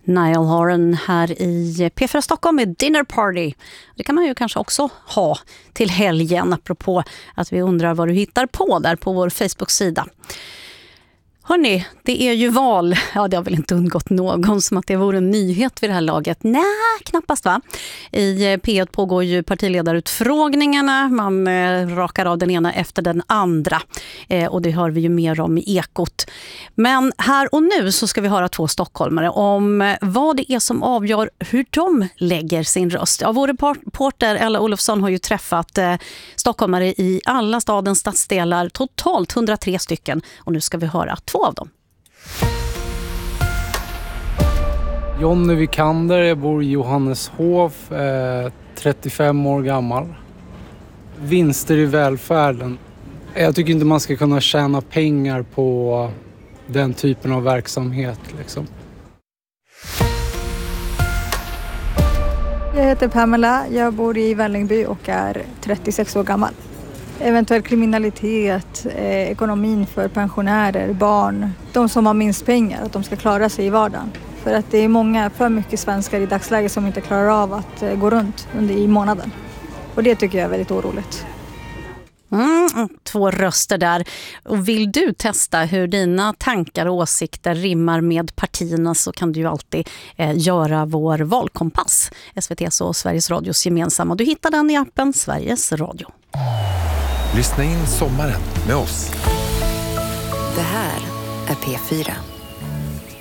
Niall Horan här i P4 Stockholm med Dinner Party. Det kan man ju kanske också ha till helgen, apropå att vi undrar vad du hittar på där på vår Facebook-sida. Hörrni, det är ju val. Ja, det har väl inte undgått någon som att det vore en nyhet vid det här laget. Nej, knappast va? I P1 pågår ju partiledarutfrågningarna. Man rakar av den ena efter den andra. Och det hör vi ju mer om i Ekot. Men här och nu så ska vi höra två stockholmare om vad det är som avgör hur de lägger sin röst. Ja, vår reporter Ella Olofsson har ju träffat stockholmare i alla stadens stadsdelar. Totalt 103 stycken. Och nu ska vi höra två av dem. Jonny Vikander, jag bor i Johanneshov, 35 år gammal. Vinster i välfärden. Jag tycker inte man ska kunna tjäna pengar på den typen av verksamhet. Liksom. Jag heter Pamela, jag bor i Vällingby och är 36 år gammal. Eventuell kriminalitet, ekonomin för pensionärer, barn, de som har minst pengar, att de ska klara sig i vardagen. För att det är många, för mycket svenskar i dagsläget som inte klarar av att gå runt i månaden. Och det tycker jag är väldigt oroligt. Två röster där. Och vill du testa hur dina tankar och åsikter rimmar med partierna så kan du ju alltid göra vår valkompass. SVT:s och Sveriges Radios gemensamma. Du hittar den i appen Sveriges Radio. Lyssna in sommaren med oss. Det här är P4.